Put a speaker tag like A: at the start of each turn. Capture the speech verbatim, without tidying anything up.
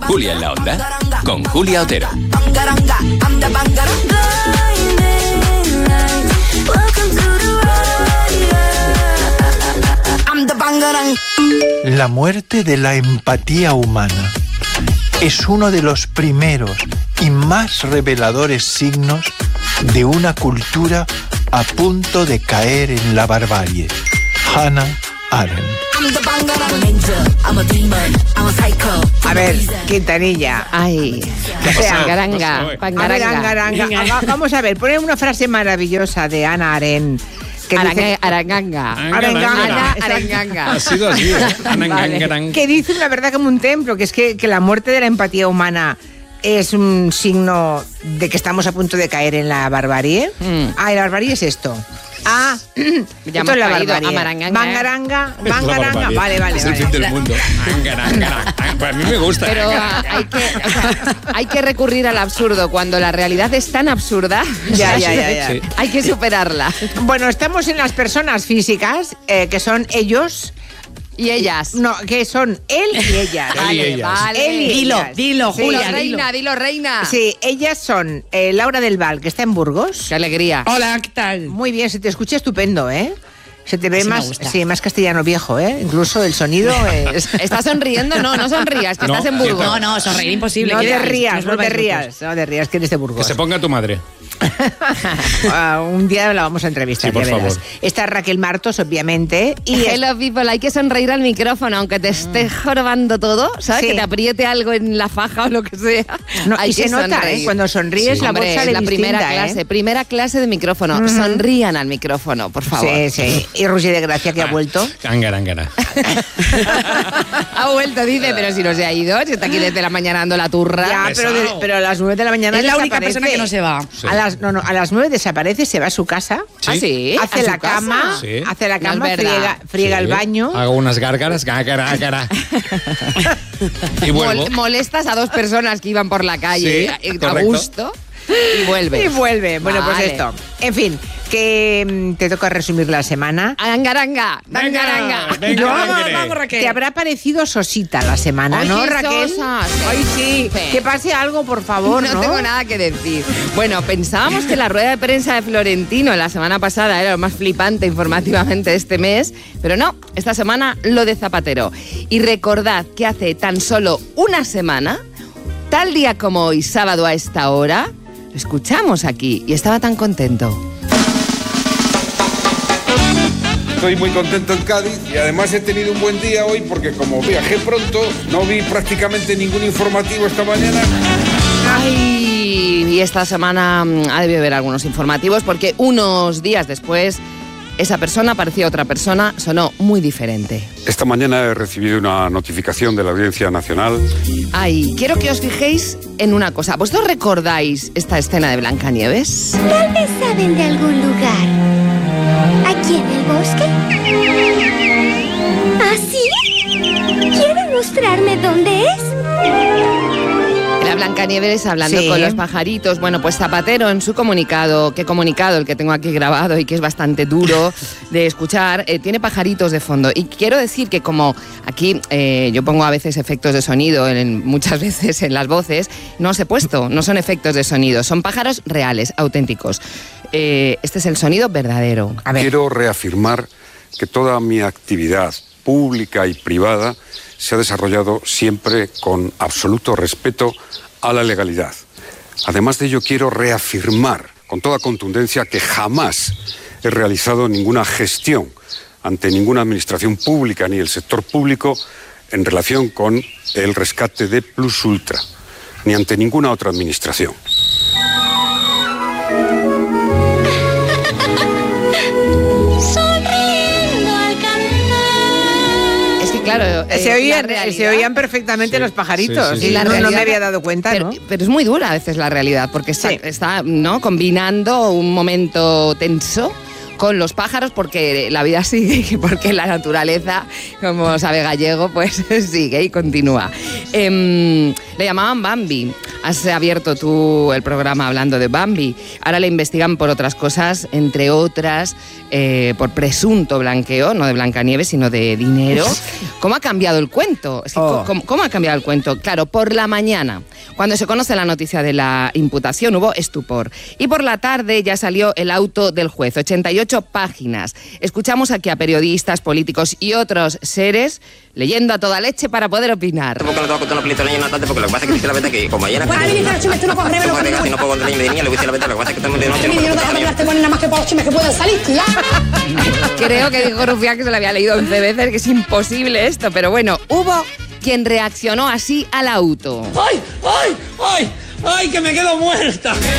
A: Julia en la Onda, con Julia Otero.
B: La muerte de la empatía humana es uno de los primeros y más reveladores signos de una cultura a punto de caer en la barbarie. Hannah Arendt.
C: A ver, Quintanilla.
D: Ay,
C: O sea,
D: pangaranga,
C: A ver,
D: pangaranga.
C: angaranga. Va- Vamos a ver, poner una frase maravillosa de Hannah Arendt. Que dice,
D: Aranga- Aranganga.
C: Arenganga.
D: Ana Arenganga.
E: Ha sido así, ¿eh? Anangangarang.
C: que dice una verdad como un templo, que es que, que la muerte de la empatía humana es un signo de que estamos a punto de caer en la barbarie.
D: Mm.
C: Ah, y la barbarie es esto. Ah,
D: Ya
C: esto es la
D: hemos caído
C: barbarie.
D: a maranganga.
C: Bangaranga,
E: Es la
C: bangaranga.
E: barbarie.
C: Vale, vale,
E: Es el
C: vale.
E: fin del mundo. Angarangarang. Pues a mí me gusta.
D: Pero ah, hay que, hay que recurrir al absurdo. Cuando la realidad es tan absurda,
C: Ya, ya, ya, ya.
E: Sí.
D: hay que superarla.
C: Bueno, estamos en las personas físicas, eh, que son ellos.
D: Y ellas.
C: No, que son él y ella.
E: Él y ellas.
D: Vale.
C: Él y
F: Dilo,
C: ellas.
F: dilo,
C: Sí,
D: Dilo,
F: Julia,
D: reina, dilo, reina.
C: Sí, ellas son eh, Laura del Val, que está en Burgos.
D: Qué alegría.
F: Hola, ¿qué tal?
C: Muy bien, se te escucha estupendo, ¿eh? Se te ve
F: Así me
C: más,
F: gusta.
C: sí, más castellano viejo, ¿eh? Incluso el sonido es...
D: ¿Estás sonriendo? No, no sonrías, que
E: No,
D: estás en
E: que
D: Burgos.
F: No, no, sonreír imposible.
C: No
F: ¿qué
C: te
F: dices?
C: rías,
F: Nos
C: no te
F: volváis locos.
C: rías, no te rías, que eres de
E: Que
C: Burgos.
E: se ponga tu madre.
C: Ah, un día la vamos a entrevistar,
E: Sí, por
C: ya verás.
E: favor.
C: Está Raquel Martos, obviamente, y es-
D: Hello people, hay que sonreír al micrófono, aunque te esté jorobando todo, ¿sabes?
C: Sí.
D: Que te apriete algo en la faja o lo que sea.
C: no,
D: hay
C: y se
D: que
C: nota,
D: sonreír.
C: ¿eh? Cuando sonríes
D: Sí.
C: la
D: Hombre,
C: voz sale
D: es la primera
C: distinta,
D: clase,
C: ¿eh?
D: primera clase de micrófono. Sonrían al micrófono, por favor.
C: Sí, sí. Y Roger de Gracia, que ha vuelto.
E: Angarangara.
D: Ha vuelto, dice, pero si no se ha ido, si está aquí desde la mañana dando la turra.
C: Ya, pero, de- pero a las nueve de la mañana
F: Es la única
C: desaparece.
F: persona que no se va.
E: Sí.
C: A las, no, no, a las nueve desaparece, se va a su casa,
D: ¿Ah, sí?
C: hace
D: ¿A su
C: la
D: casa?
C: cama,
E: Sí.
C: hace la
D: No es
C: cama,
D: verdad.
C: friega, friega
E: Sí.
C: el baño.
E: Hago unas gárgaras. Gágara, gágara. Y vuelvo.
D: Mol- molestas a dos personas que iban por la calle
E: Sí,
D: eh, a
E: correcto.
D: gusto y vuelves.
C: Y vuelve. Bueno, pues
D: Vale.
C: esto. En fin, que mm, te toca resumir la semana.
D: Angaranga,
E: Venga,
D: angaranga.
E: venga,
C: No,
E: Angere.
F: Vamos, vamos, Raquel.
C: Te habrá parecido sosita la semana,
D: Ay,
C: ¿no,
D: qué
C: Raquel?
D: sosa, sí.
C: Ay, sí.
D: Sí.
C: Que pase algo, por favor, ¿no?
D: No tengo nada que decir. Bueno, pensábamos que la rueda de prensa de Florentino la semana pasada era lo más flipante informativamente de este mes, pero no, esta semana lo de Zapatero. Y recordad que hace tan solo una semana, tal día como hoy, sábado a esta hora, lo escuchamos aquí y estaba tan contento.
G: Estoy muy contento en Cádiz y además he tenido un buen día hoy porque como viajé pronto, no vi prácticamente ningún informativo esta mañana.
D: Ay, y esta semana mm, ha debido haber algunos informativos porque unos días después esa persona parecía otra persona, sonó muy diferente.
G: Esta mañana he recibido una notificación de la Audiencia Nacional.
D: Ay, quiero que os fijéis en una cosa. ¿Vosotros recordáis esta escena de Blancanieves?
H: Tal vez saben de algún lugar. ¿Aquí en el bosque? ¿Ah, sí? ¿Quieren mostrarme dónde es?
D: Era Blancanieves hablando
C: Sí.
D: con los pajaritos. Bueno, pues Zapatero en su comunicado, qué comunicado el que tengo aquí grabado y que es bastante duro de escuchar, eh, tiene pajaritos de fondo. Y quiero decir que como aquí eh, yo pongo a veces efectos de sonido, en, muchas veces en las voces, no os he puesto, no son efectos de sonido, son pájaros reales, auténticos. Eh, este es el sonido verdadero.
C: A ver.
G: Quiero reafirmar que toda mi actividad pública y privada se ha desarrollado siempre con absoluto respeto a la legalidad. Además de ello, quiero reafirmar con toda contundencia que jamás he realizado ninguna gestión ante ninguna administración pública ni el sector público en relación con el rescate de Plus Ultra, ni ante ninguna otra administración.
H: Sonriendo al cantar.
D: Es que claro, eh,
C: Se oían,
D: la realidad-
C: se oían perfectamente
E: Sí,
C: los pajaritos.
E: sí, sí,
C: Y
E: sí.
C: la
D: La
C: no, no me
D: realidad-
C: había dado cuenta,
D: pero,
C: ¿no?
D: pero es muy dura a veces la realidad, porque está,
C: Sí.
D: está, ¿no? combinando un momento tenso con los pájaros, porque la vida sigue y porque la naturaleza, como sabe Gallego, pues sigue y continúa. Em, le llamaban Bambi has abierto tú el programa hablando de Bambi. Ahora le investigan por otras cosas, entre otras, eh, por presunto blanqueo, no de Blancanieves, sino de dinero. ¿Cómo ha cambiado el cuento? Es que,
C: Oh.
D: ¿cómo, ¿Cómo ha cambiado el cuento? Claro, por la mañana, cuando se conoce la noticia de la imputación, hubo estupor. Y por la tarde ya salió el auto del juez, ochenta y ocho páginas. Escuchamos aquí a periodistas, políticos y otros seres leyendo a toda leche para poder opinar.
F: Porque no te voy a contar una película de niño, porque lo que pasa es que dice la verdad que como ayer...
I: Bueno, a mí me dice los chismes, tú no puedes creerme lo que
F: Si no puedo contar niño de niña, le voy a decir la verdad, lo que pasa es que estamos de noche...
I: Mira, yo no dejo de mirarte con nada más que por los chismes que pueden salir, tía.
D: Creo que dijo Rufián que se lo había leído once veces, que es imposible esto, pero bueno, hubo quien reaccionó así al auto.
J: ¡Ay, ay, ay! ¡Ay, que me quedo muerta!